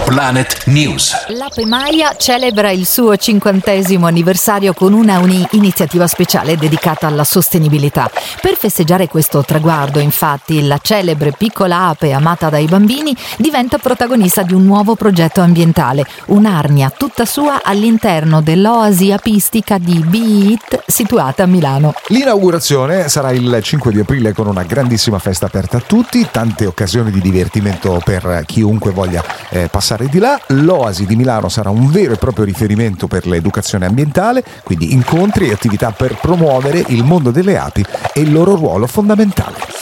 Planet News. L'Ape Maya celebra il suo 50° anniversario con una iniziativa speciale dedicata alla sostenibilità. Per festeggiare questo traguardo, infatti, la celebre piccola ape amata dai bambini diventa protagonista di un nuovo progetto ambientale, un'arnia tutta sua all'interno dell'oasi apistica di Be It situata a Milano. L'inaugurazione sarà il 5 di aprile con una grandissima festa aperta a tutti, tante occasioni di divertimento per chiunque voglia passare di là. L'Oasi di Milano sarà un vero e proprio riferimento per l'educazione ambientale, quindi incontri e attività per promuovere il mondo delle api e il loro ruolo fondamentale.